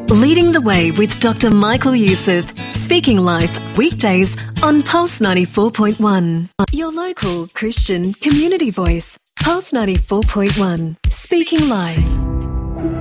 Leading the Way with Dr. Michael Youssef. Speaking Life, weekdays on Pulse 94.1. Your local Christian community voice. Pulse 94.1. Speaking Life.